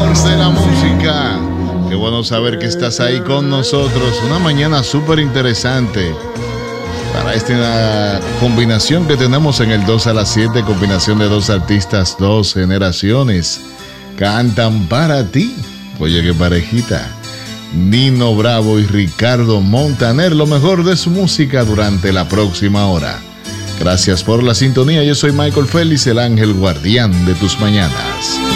Reyes de la música. Qué bueno saber que estás ahí con nosotros. Una mañana súper interesante para esta combinación que tenemos en el 2 a las 7. Combinación de dos artistas, dos generaciones. Cantan para ti. Oye, qué parejita. Nino Bravo y Ricardo Montaner, lo mejor de su música durante la próxima hora. Gracias por la sintonía. Yo soy Michael Félix, el ángel guardián de tus mañanas.